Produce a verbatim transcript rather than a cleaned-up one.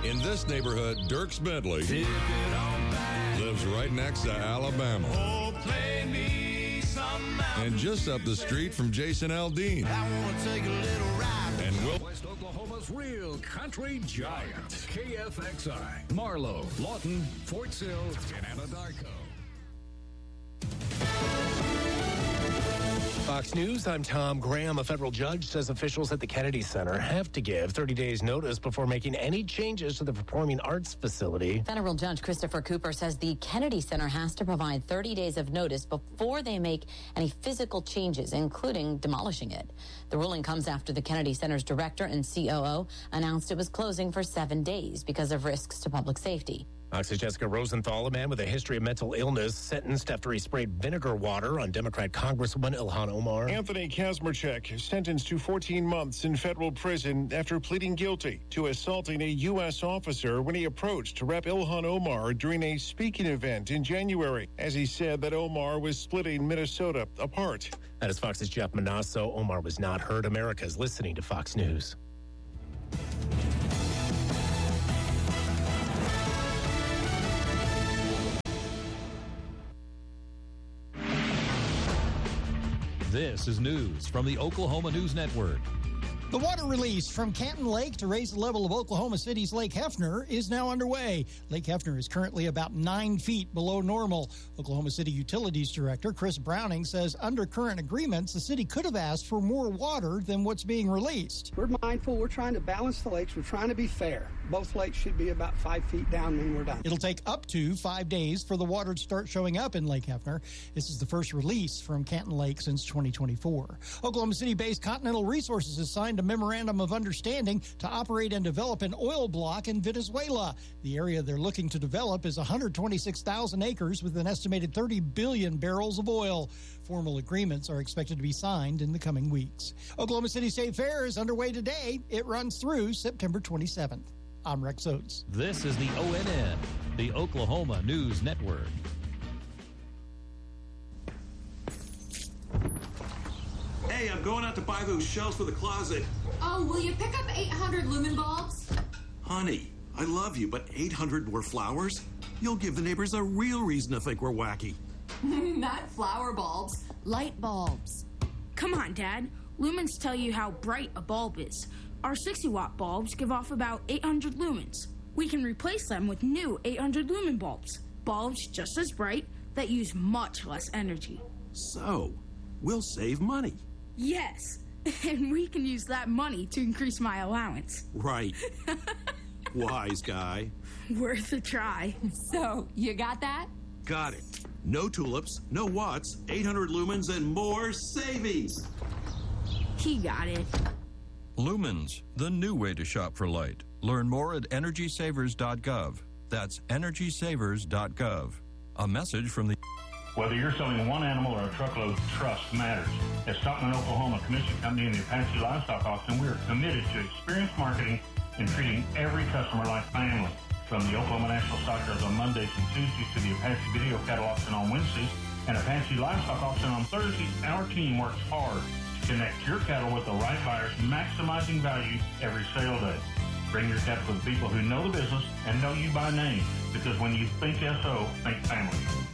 In this neighborhood, Dierks Bentley lives right next to Alabama. Oh, play me some and just up the street from Jason Aldean. I want to take a little ride. And Will. West Oklahoma's real country giant. K F X I. Marlow, Lawton, Fort Sill, and Anadarko. Fox News, I'm Tom Graham. A federal judge says officials at the Kennedy Center have to give thirty days notice before making any changes to the performing arts facility. Federal Judge Christopher Cooper says the Kennedy Center has to provide thirty days of notice before they make any physical changes, including demolishing it. The ruling comes after the Kennedy Center's director and C O O announced it was closing for seven days because of risks to public safety. Fox's Jessica Rosenthal, a man with a history of mental illness, sentenced after he sprayed vinegar water on Democrat Congresswoman Ilhan Omar. Anthony Kazmarchuk sentenced to fourteen months in federal prison after pleading guilty to assaulting a U S officer when he approached Rep Ilhan Omar during a speaking event in January, as he said that Omar was splitting Minnesota apart. That is Fox's Jeff Manasso. Omar was not heard. America's listening to Fox News. This is news from the Oklahoma News Network. The water release from Canton Lake to raise the level of Oklahoma City's Lake Hefner is now underway. Lake Hefner is currently about nine feet below normal. Oklahoma City Utilities Director Chris Browning says under current agreements, the city could have asked for more water than what's being released. We're mindful. We're trying to balance the lakes. We're trying to be fair. Both lakes should be about five feet down when we're done. It'll take up to five days for the water to start showing up in Lake Hefner. This is the first release from Canton Lake since twenty twenty-four. Oklahoma City-based Continental Resources has signed a memorandum of understanding to operate and develop an oil block in Venezuela. The area they're looking to develop is one hundred twenty-six thousand acres with an estimated thirty billion barrels of oil. Formal agreements are expected to be signed in the coming weeks. Oklahoma City State Fair is underway today. It runs through September twenty-seventh. I'm Rex Oates. This is the O N N, the Oklahoma News Network. Hey, I'm going out to buy those shelves for the closet. Oh, will you pick up eight hundred lumen bulbs? Honey, I love you, but eight hundred more flowers? You'll give the neighbors a real reason to think we're wacky. Not flower bulbs, light bulbs. Come on, Dad. Lumens tell you how bright a bulb is. Our sixty watt bulbs give off about eight hundred lumens. We can replace them with new eight hundred lumen bulbs. Bulbs just as bright that use much less energy. So, we'll save money. Yes, and we can use that money to increase my allowance. Right. Wise guy. Worth a try. So, you got that? Got it. No tulips, no watts, eight hundred lumens, and more savings. He got it. Lumens, the new way to shop for light. Learn more at energy savers dot gov. That's energy savers dot gov. A message from the... Whether you're selling one animal or a truckload, trust matters. At Stockman, Oklahoma Commission Company and the Apache Livestock Auction, we are committed to experienced marketing and treating every customer like family. From the Oklahoma National Stock Yards on Mondays and Tuesdays to the Apache Video Cattle Auction on Wednesdays and Apache Livestock Auction on Thursdays, our team works hard to connect your cattle with the right buyers, maximizing value every sale day. Bring your cattle to the people who know the business and know you by name, because when you think S O, think family.